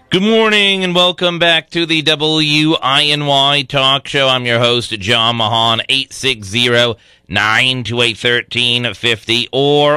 Good morning and welcome back to the WINY Talk Show. I'm your host, John Mahan, 860-928-1350 or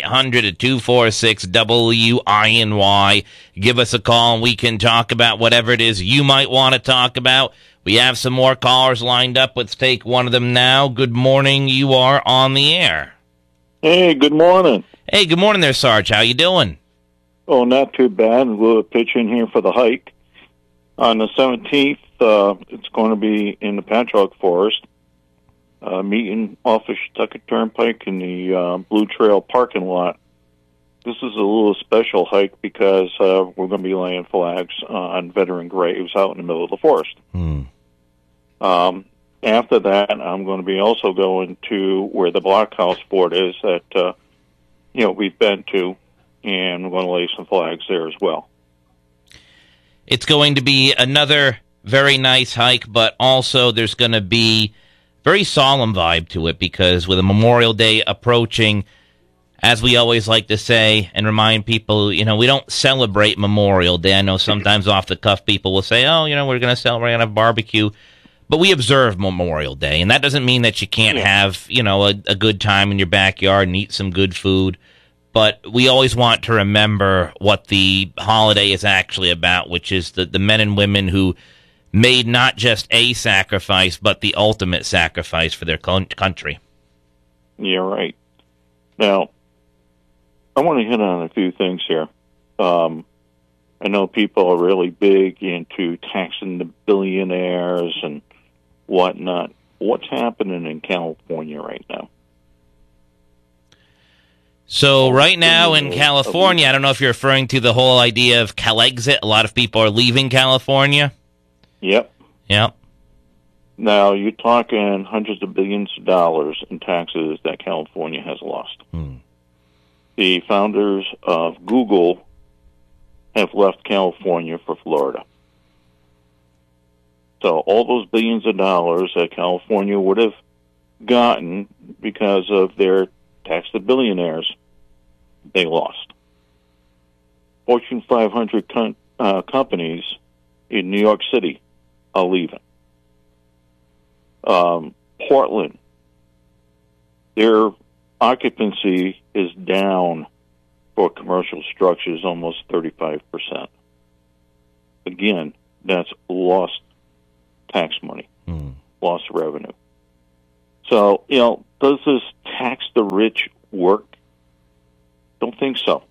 1-800-246-WINY. Give us a call and we can talk about whatever it is you might want to talk about. We have some more callers lined up. Let's take one of them now. Good morning. You are on the air. Hey, good morning. Hey, good morning there, Sarge. How you doing? Oh, not too bad. We'll pitch in here for the hike. On the 17th, it's going to be in the Patchogue Forest, meeting off of Tucket Turnpike in the Blue Trail parking lot. This is a little special hike because we're going to be laying flags on veteran graves out in the middle of the forest. After that, I'm going to be also going to where the Blockhouse Fort is that we've been to, and we're going to lay some flags there as well. It's going to be another very nice hike, but also there's going to be very solemn vibe to it because with a Memorial Day approaching, as we always like to say and remind people, we don't celebrate Memorial Day. I know sometimes off the cuff people will say, we're going to celebrate, we're going to have barbecue. But we observe Memorial Day, and that doesn't mean that you can't have, a good time in your backyard and eat some good food. But we always want to remember what the holiday is actually about, which is the men and women who made not just a sacrifice, but the ultimate sacrifice for their country. Yeah, right. Now, I want to hit on a few things here. I know people are really big into taxing the billionaires and whatnot. What's happening in California right now? So right now in California, I don't know if you're referring to the whole idea of Calexit. A lot of people are leaving California. Yep. Yep. Now, you're talking hundreds of billions of dollars in taxes that California has lost. The founders of Google have left California for Florida. So all those billions of dollars that California would have gotten because of their tax the billionaires, they lost. Fortune 500 companies in New York City are leaving. Portland, their occupancy is down for commercial structures almost 35%. Again, that's lost tax money, lost revenue. So, does this tax the rich work? Don't think so.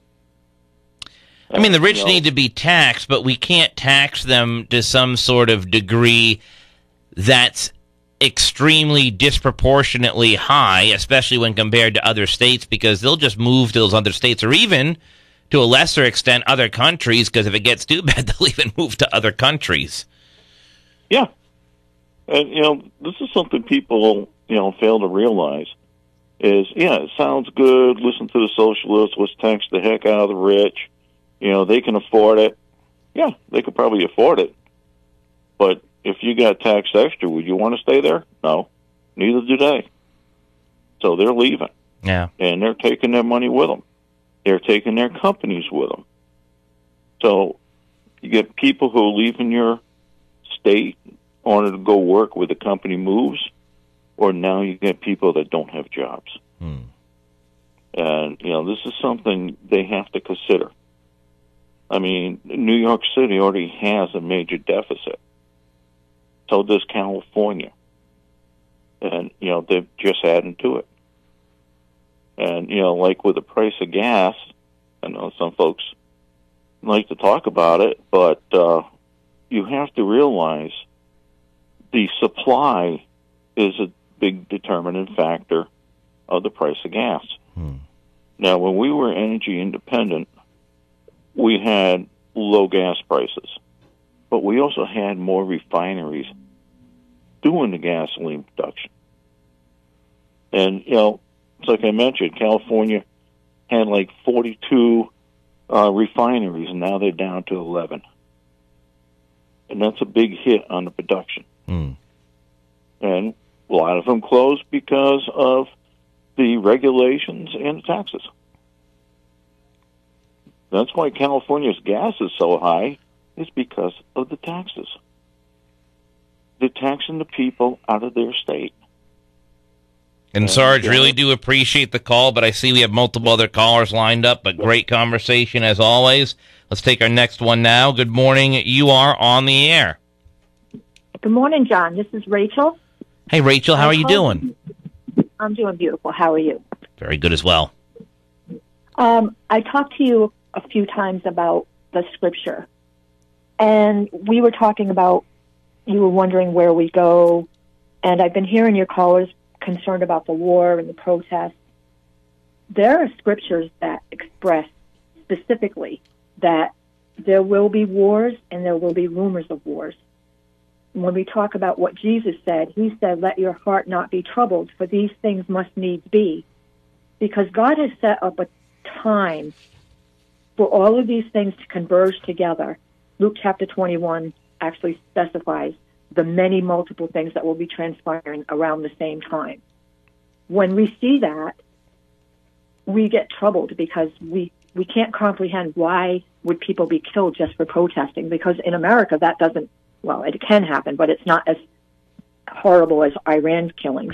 I mean, the rich need to be taxed, but we can't tax them to some sort of degree that's extremely disproportionately high, especially when compared to other states, because they'll just move to those other states, or even, to a lesser extent, other countries, because if it gets too bad, they'll even move to other countries. Yeah. And, this is something people, fail to realize is, it sounds good, listen to the socialists, let's tax the heck out of the rich. They can afford it. Yeah, they could probably afford it. But if you got taxed extra, would you want to stay there? No, neither do they. So they're leaving. Yeah. And they're taking their money with them. They're taking their companies with them. So you get people who are leaving your state in order to go work where the company moves, or now you get people that don't have jobs. And, this is something they have to consider. I mean, New York City already has a major deficit. So does California. And, they're just adding to it. And, like with the price of gas, I know some folks like to talk about it, but you have to realize the supply is a big determinant factor of the price of gas. Now, when we were energy independent, we had low gas prices, but we also had more refineries doing the gasoline production. And, it's like I mentioned, California had like 42 refineries, and now they're down to 11. And that's a big hit on the production. And a lot of them closed because of the regulations and the taxes. That's why California's gas is so high. is because of the taxes. They're taxing the people out of their state. And Sarge, really do appreciate the call, but I see we have multiple other callers lined up, but great conversation as always. Let's take our next one now. Good morning. You are on the air. Good morning, John. This is Rachel. Hey, Rachel, how are you doing? I'm doing beautiful. How are you? Very good as well. I talked to you a few times about the scripture, and we were talking about, you were wondering where we go, and I've been hearing your callers concerned about the war and the protests. There are scriptures that express specifically that there will be wars and there will be rumors of wars. And when we talk about what Jesus said, he said, let your heart not be troubled, for these things must needs be. Because God has set up a time for all of these things to converge together. Luke chapter 21 actually specifies the many multiple things that will be transpiring around the same time. When we see that, we get troubled because we can't comprehend why would people be killed just for protesting, because in America that doesn't, well, it can happen, but it's not as horrible as Iran's killings.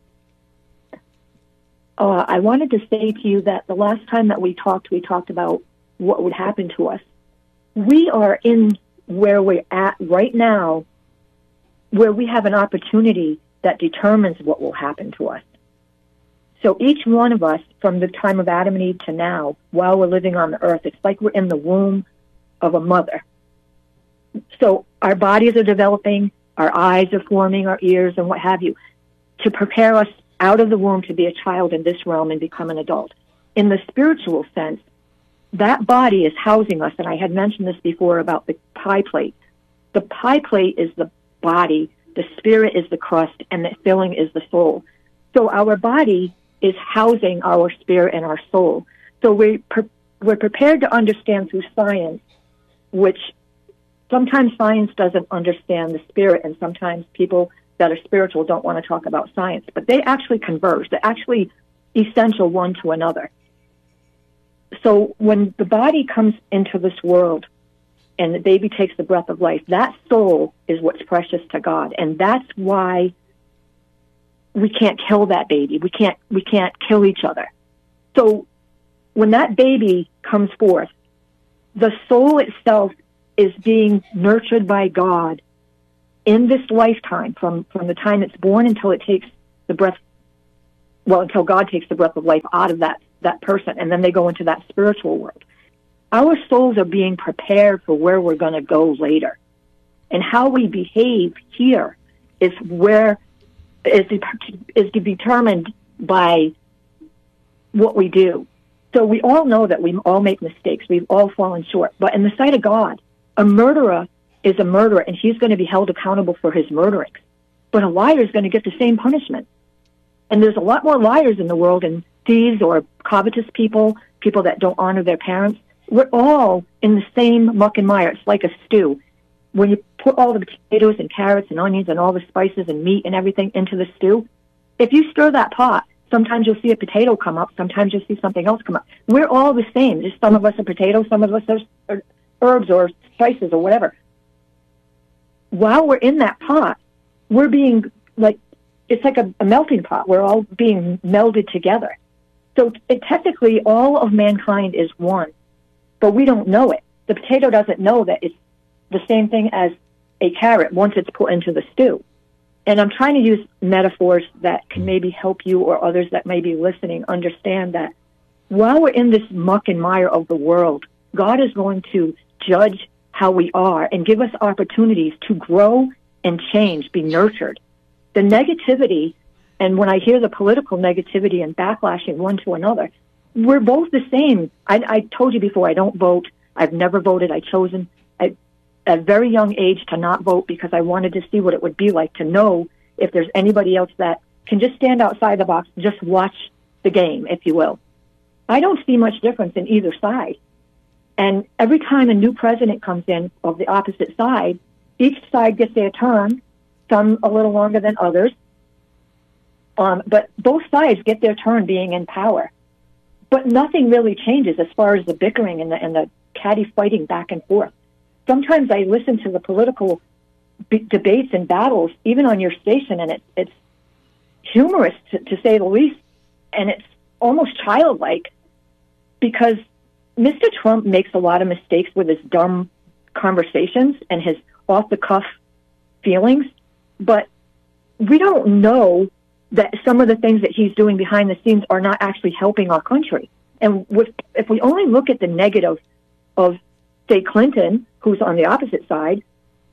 I wanted to say to you that the last time that we talked about what would happen to us. We are in where we're at right now, where we have an opportunity that determines what will happen to us. So each one of us, from the time of Adam and Eve to now, while we're living on the earth, it's like we're in the womb of a mother. So our bodies are developing, our eyes are forming, our ears and what have you, to prepare us out of the womb to be a child in this realm and become an adult. In the spiritual sense, that body is housing us, and I had mentioned this before about the pie plate. The pie plate is the body, the spirit is the crust, and the filling is the soul. So our body is housing our spirit and our soul. So we're prepared to understand through science, which sometimes science doesn't understand the spirit, and sometimes people that are spiritual don't want to talk about science, but they actually converge. They're actually essential one to another. So when the body comes into this world and the baby takes the breath of life, that soul is what's precious to God. And that's why we can't kill that baby. We can't kill each other. So when that baby comes forth, the soul itself is being nurtured by God in this lifetime, from the time it's born until it takes the breath, until God takes the breath of life out of that person, and then they go into that spiritual world. Our souls are being prepared for where we're going to go later. And how we behave here is determined by what we do. So we all know that we all make mistakes. We've all fallen short. But in the sight of God, a murderer is a murderer, and he's going to be held accountable for his murderings. But a liar is going to get the same punishment. And there's a lot more liars in the world, and thieves or covetous people that don't honor their parents. We're all in the same muck and mire. It's like a stew. When you put all the potatoes and carrots and onions and all the spices and meat and everything into the stew, if you stir that pot, sometimes you'll see a potato come up, sometimes you'll see something else come up. We're all the same. Just some of us are potatoes, some of us are herbs or spices or whatever. While we're in that pot, we're being it's like a melting pot. We're all being melded together. So technically, all of mankind is one, but we don't know it. The potato doesn't know that it's the same thing as a carrot once it's put into the stew. And I'm trying to use metaphors that can maybe help you or others that may be listening understand that while we're in this muck and mire of the world, God is going to judge how we are and give us opportunities to grow and change, be nurtured. The negativity, and when I hear the political negativity and backlashing one to another, we're both the same. I told you before, I don't vote. I've never voted. I chosen at a very young age to not vote because I wanted to see what it would be like to know if there's anybody else that can just stand outside the box and just watch the game, if you will. I don't see much difference in either side. And every time a new president comes in of the opposite side, each side gets their turn, some a little longer than others. But both sides get their turn being in power. But nothing really changes as far as the bickering and the catty fighting back and forth. sometimes I listen to the political debates and battles, even on your station, and it's humorous to say the least, and it's almost childlike, because Mr. Trump makes a lot of mistakes with his dumb conversations and his off-the-cuff feelings, but we don't know that some of the things that he's doing behind the scenes are not actually helping our country. And if we only look at the negative of, say, Clinton, who's on the opposite side,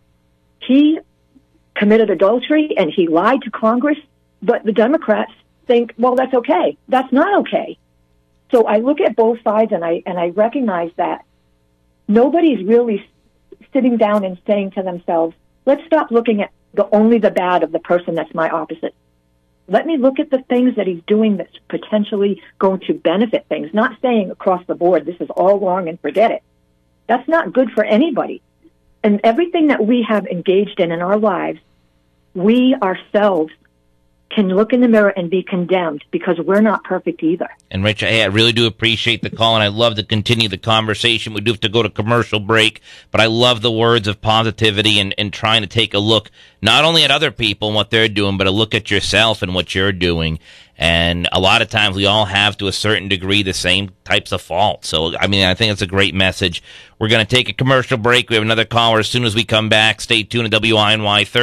he committed adultery and he lied to Congress, but the Democrats think, well, that's okay. That's not okay. So I look at both sides, and I recognize that nobody's really sitting down and saying to themselves, let's stop looking at only the bad of the person that's my opposite. Let me look at the things that he's doing that's potentially going to benefit things, not saying across the board, this is all wrong and forget it. That's not good for anybody. And everything that we have engaged in our lives, we ourselves can look in the mirror and be condemned, because we're not perfect either. And Rich, I really do appreciate the call, and I'd love to continue the conversation. We do have to go to commercial break, but I love the words of positivity and trying to take a look not only at other people and what they're doing, but a look at yourself and what you're doing. And a lot of times we all have, to a certain degree, the same types of faults. So, I mean, I think it's a great message. We're going to take a commercial break. We have another caller as soon as we come back. Stay tuned to WINY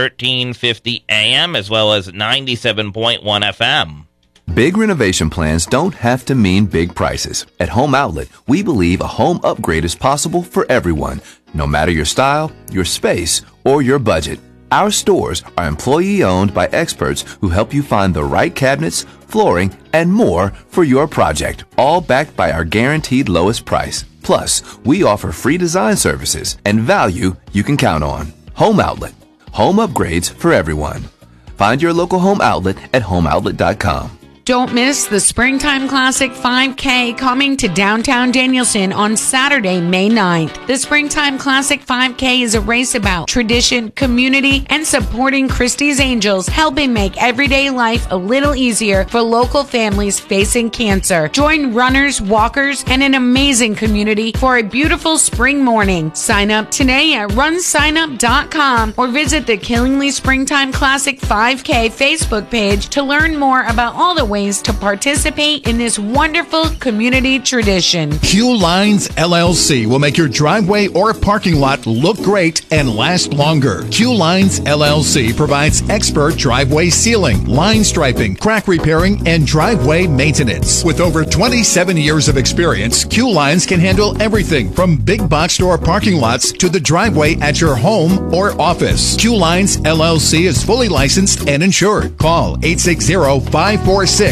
1350 AM as well as 97.1 FM. Big renovation plans don't have to mean big prices. At Home Outlet, we believe a home upgrade is possible for everyone, no matter your style, your space, or your budget. Our stores are employee-owned by experts who help you find the right cabinets, flooring, and more for your project, all backed by our guaranteed lowest price. Plus, we offer free design services and value you can count on. Home Outlet. Home upgrades for everyone. Find your local Home Outlet at homeoutlet.com. Don't miss the Springtime Classic 5K coming to downtown Danielson on Saturday, May 9th. The Springtime Classic 5K is a race about tradition, community, and supporting Christie's Angels, helping make everyday life a little easier for local families facing cancer. Join runners, walkers, and an amazing community for a beautiful spring morning. Sign up today at runsignup.com or visit the Killingly Springtime Classic 5K Facebook page to learn more about all the ways to participate in this wonderful community tradition. Q Lines LLC will make your driveway or parking lot look great and last longer. Q Lines LLC provides expert driveway sealing, line striping, crack repairing, and driveway maintenance. With over 27 years of experience, Q Lines can handle everything from big box store parking lots to the driveway at your home or office. Q Lines LLC is fully licensed and insured. Call 860-546-9487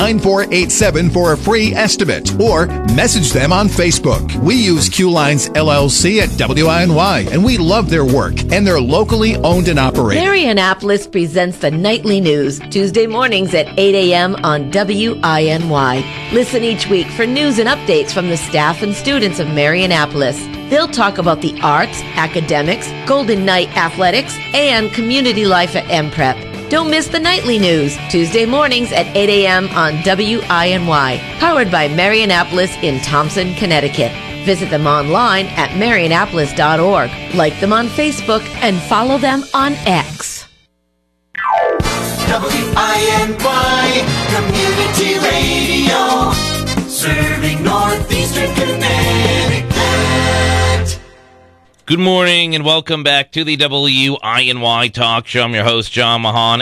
for a free estimate or message them on Facebook. We use Q Lines LLC at WINY, and we love their work, and they're locally owned and operated. Marianapolis presents the Nightly News, Tuesday mornings at 8 a.m. on WINY. Listen each week for news and updates from the staff and students of Marianapolis. They'll talk about the arts, academics, Golden Knight athletics, and community life at MPrep. Don't miss the Nightly News, Tuesday mornings at 8 a.m. on WINY, powered by Marianapolis in Thompson, Connecticut. Visit them online at marianapolis.org. Like them on Facebook and follow them on X. WINY Community Radio, serving Northeastern Connecticut. Good morning and welcome back to the WINY Talk Show. I'm your host, John Mahan,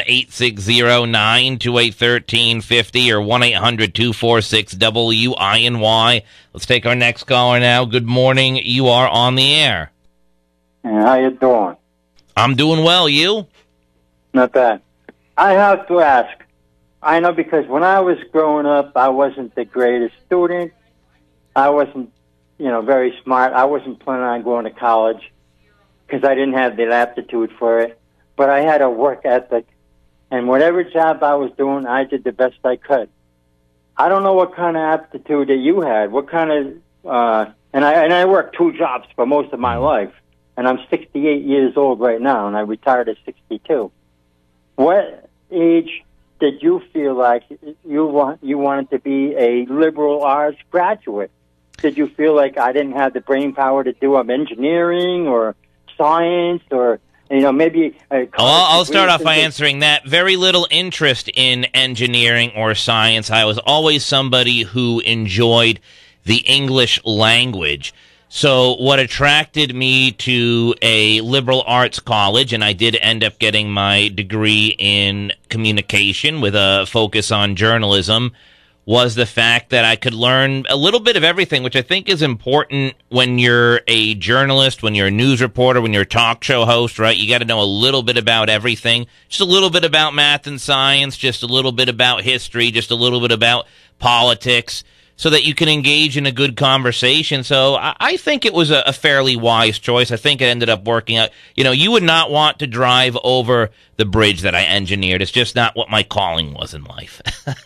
860-928-1350 or 1-800-246-WINY. Let's take our next caller now. Good morning. You are on the air. How you doing? I'm doing well. You? Not bad. I have to ask. I know because when I was growing up, I wasn't the greatest student. I wasn't very smart. I wasn't planning on going to college because I didn't have the aptitude for it. But I had a work ethic, and whatever job I was doing, I did the best I could. I don't know what kind of aptitude that you had. What kind of and I worked two jobs for most of my life, and I'm 68 years old right now, and I retired at 62. What age did you feel like you wanted to be a liberal arts graduate? Did you feel like I didn't have the brain power to do engineering or science or, maybe... I'll start off by answering that. Very little interest in engineering or science. I was always somebody who enjoyed the English language. So what attracted me to a liberal arts college, and I did end up getting my degree in communication with a focus on journalism, was the fact that I could learn a little bit of everything, which I think is important when you're a journalist, when you're a news reporter, when you're a talk show host, right? You got to know a little bit about everything. Just a little bit about math and science, just a little bit about history, just a little bit about politics, so that you can engage in a good conversation. So I think it was a fairly wise choice. I think it ended up working out. You would not want to drive over the bridge that I engineered. It's just not what my calling was in life.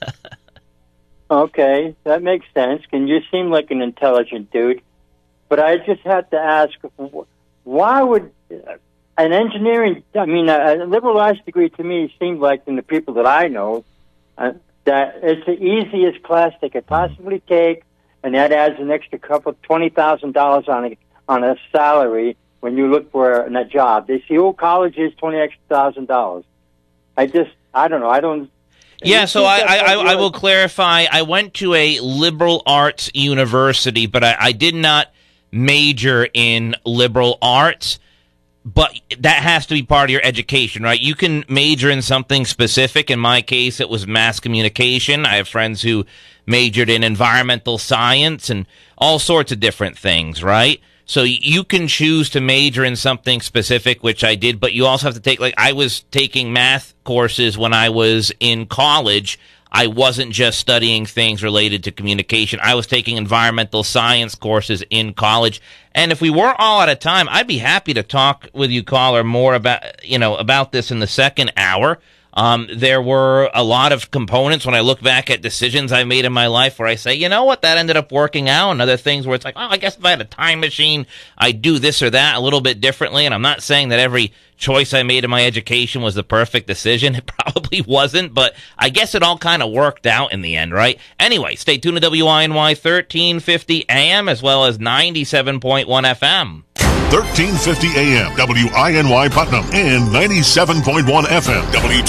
Okay, that makes sense. And you seem like an intelligent dude. But I just have to ask, why would an engineering, a liberal arts degree to me seemed like, in the people that I know, that it's the easiest class they could possibly take, and that adds an extra $20,000 on a salary when you look for a job. They see, college is $20,000. I don't know. I don't. Yeah, so I will clarify. I went to a liberal arts university, but I did not major in liberal arts. But that has to be part of your education, right? You can major in something specific. In my case, it was mass communication. I have friends who majored in environmental science and all sorts of different things, right? So you can choose to major in something specific, which I did, but you also have to take, I was taking math courses when I was in college. I wasn't just studying things related to communication. I was taking environmental science courses in college. And if we were all out of time, I'd be happy to talk with you, caller, more about this in the second hour. There were a lot of components when I look back at decisions I made in my life where I say, you know what, that ended up working out, and other things where it's like, I guess if I had a time machine, I'd do this or that a little bit differently. And I'm not saying that every choice I made in my education was the perfect decision. It probably wasn't, but I guess it all kind of worked out in the end, right? Anyway, stay tuned to WINY 1350 AM as well as 97.1 FM. 1350 AM, WINY Putnam, and 97.1 FM,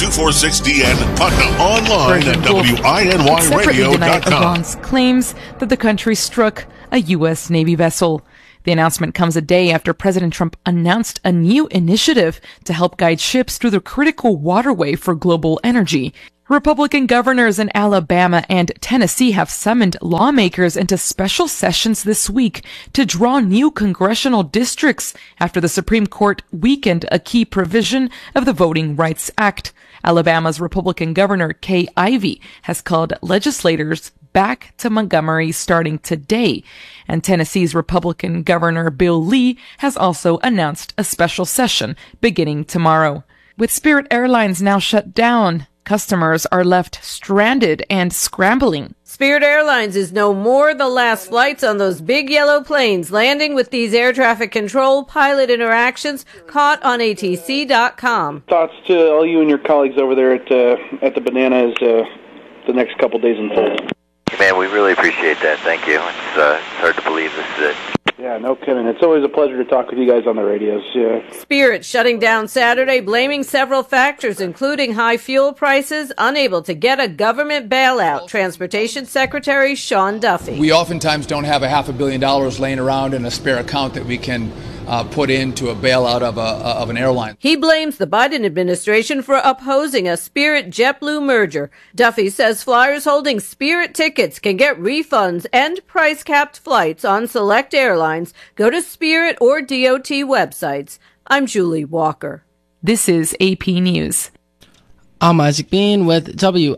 W246DN Putnam. Online at WINYradio.com. Iran's claims that the country struck a U.S. Navy vessel. The announcement comes a day after President Trump announced a new initiative to help guide ships through the critical waterway for global energy. Republican governors in Alabama and Tennessee have summoned lawmakers into special sessions this week to draw new congressional districts after the Supreme Court weakened a key provision of the Voting Rights Act. Alabama's Republican Governor Kay Ivey has called legislators back to Montgomery starting today. And Tennessee's Republican Governor Bill Lee has also announced a special session beginning tomorrow. With Spirit Airlines now shut down, customers are left stranded and scrambling. Spirit Airlines is no more the last flights on those big yellow planes landing with these air traffic control pilot interactions caught on ATC.com. Thoughts to all you and your colleagues over there at the Banana as the next couple days unfold. Man, we really appreciate that. Thank you. It's hard to believe this is it. Yeah, no kidding. It's always a pleasure to talk with you guys on the radios. Yeah. Spirit shutting down Saturday, blaming several factors, including high fuel prices, unable to get a government bailout. Transportation Secretary Sean Duffy. We oftentimes don't have $500 million laying around in a spare account that we can put into a bailout of an airline. He blames the Biden administration for opposing a Spirit-JetBlue merger. Duffy says flyers holding Spirit tickets can get refunds and price-capped flights on select airlines. Go to Spirit or DOT websites. I'm Julie Walker. This is AP News. I'm Isaac Bean with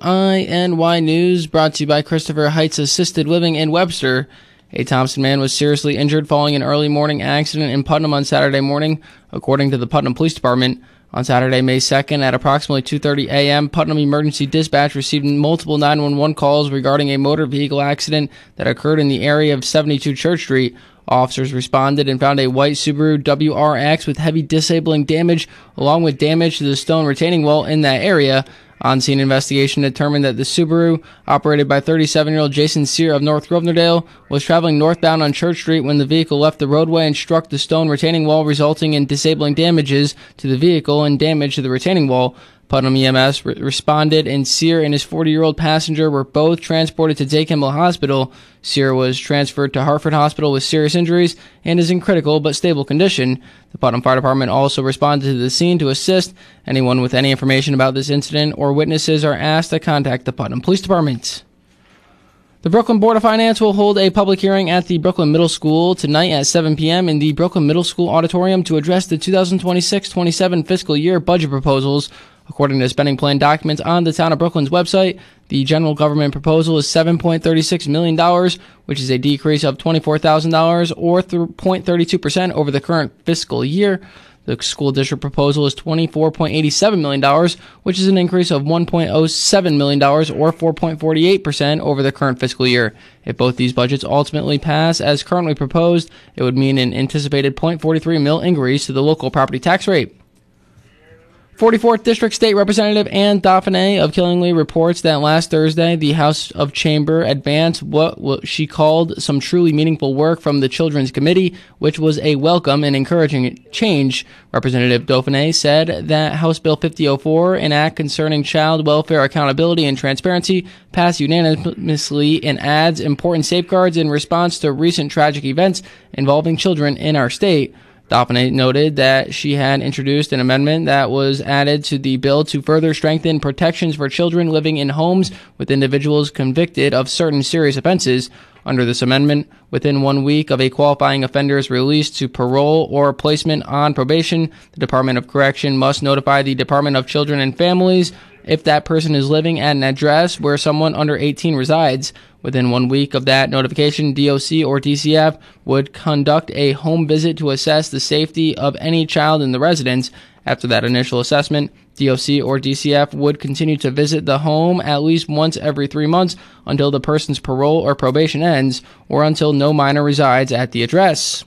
WINY News, brought to you by Christopher Heights Assisted Living in Webster. A Thompson man was seriously injured following an early morning accident in Putnam on Saturday morning, according to the Putnam Police Department. On Saturday, May 2nd, at approximately 2:30 a.m., Putnam Emergency Dispatch received multiple 911 calls regarding a motor vehicle accident that occurred in the area of 72 Church Street. Officers responded and found a white Subaru WRX with heavy disabling damage, along with damage to the stone retaining wall in that area. On-scene investigation determined that the Subaru, operated by 37-year-old Jason Sear of North Grovnerdale, was traveling northbound on Church Street when the vehicle left the roadway and struck the stone retaining wall, resulting in disabling damages to the vehicle and damage to the retaining wall. Putnam EMS responded, and Sear and his 40-year-old passenger were both transported to Day Kimball Hospital. Sear was transferred to Hartford Hospital with serious injuries and is in critical but stable condition. The Putnam Fire Department also responded to the scene to assist. Anyone with any information about this incident or witnesses are asked to contact the Putnam Police Department. The Brooklyn Board of Finance will hold a public hearing at the Brooklyn Middle School tonight at 7 p.m. in the Brooklyn Middle School auditorium to address the 2026-27 fiscal year budget proposals. According to spending plan documents on the Town of Brooklyn's website, the general government proposal is $7.36 million, which is a decrease of $24,000 or 0.32% over the current fiscal year. The school district proposal is $24.87 million, which is an increase of $1.07 million or 4.48% over the current fiscal year. If both these budgets ultimately pass as currently proposed, it would mean an anticipated 0.43 mil increase to the local property tax rate. 44th District State Representative Ann Dauphinais of Killingly reports that last Thursday, the House of Chamber advanced what she called some truly meaningful work from the Children's Committee, which was a welcome and encouraging change. Representative Dauphinais said that House Bill 5004, an act concerning child welfare accountability and transparency, passed unanimously and adds important safeguards in response to recent tragic events involving children in our state. Dauphinais noted that she had introduced an amendment that was added to the bill to further strengthen protections for children living in homes with individuals convicted of certain serious offenses. Under this amendment, within 1 week of a qualifying offender's release to parole or placement on probation, the Department of Correction must notify the Department of Children and Families if that person is living at an address where someone under 18 resides. Within 1 week of that notification, DOC or DCF would conduct a home visit to assess the safety of any child in the residence. After that initial assessment, DOC or DCF would continue to visit the home at least once every 3 months until the person's parole or probation ends, or until no minor resides at the address.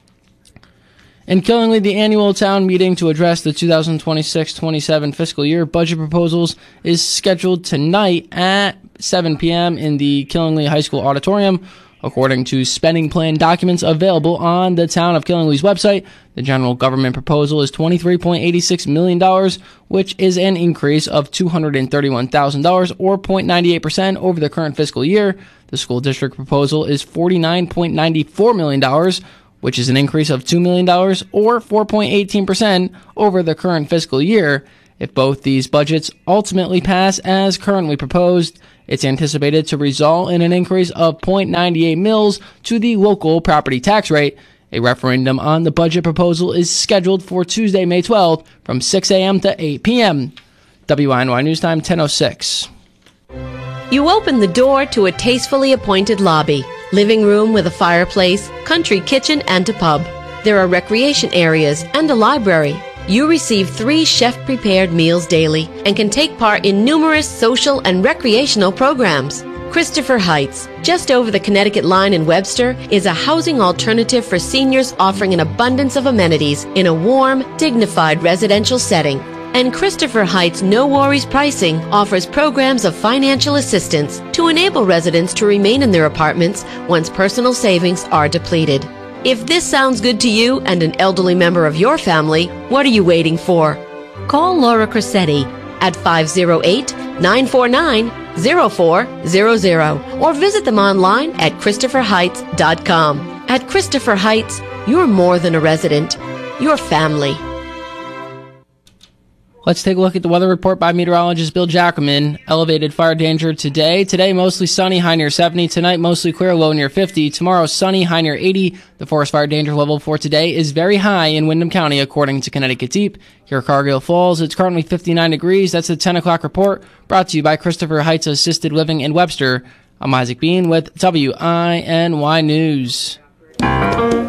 In Killingly, the annual town meeting to address the 2026-27 fiscal year budget proposals is scheduled tonight at 7 p.m. in the Killingly High School auditorium. According to spending plan documents available on the Town of Killingly's website, the general government proposal is $23.86 million, which is an increase of $231,000 or 0.98% over the current fiscal year. The school district proposal is $49.94 million, which is an increase of $2 million or 4.18% over the current fiscal year. If both these budgets ultimately pass as currently proposed, it's anticipated to result in an increase of 0.98 mils to the local property tax rate. A referendum on the budget proposal is scheduled for Tuesday, May 12th from 6 a.m. to 8 p.m. WINY News Time 10:06. You open the door to a tastefully appointed lobby, living room with a fireplace, country kitchen, and a pub. There are recreation areas and a library. You receive 3 chef-prepared meals daily and can take part in numerous social and recreational programs. Christopher Heights, just over the Connecticut line in Webster, is a housing alternative for seniors offering an abundance of amenities in a warm, dignified residential setting. And Christopher Heights No Worries Pricing offers programs of financial assistance to enable residents to remain in their apartments once personal savings are depleted. If this sounds good to you and an elderly member of your family, what are you waiting for? Call Laura Cressetti at 508-949-0400 or visit them online at ChristopherHeights.com. At Christopher Heights, you're more than a resident. You're family. Let's take a look at the weather report by meteorologist Bill Jackelman. Elevated fire danger today. Today, mostly sunny, high near 70. Tonight, mostly clear, low near 50. Tomorrow, sunny, high near 80. The forest fire danger level for today is very high in Windham County, according to Connecticut Deep. Here at Cargill Falls, it's currently 59 degrees. That's the 10 o'clock report, brought to you by Christopher Heights Assisted Living in Webster. I'm Isaac Bean with WINY News.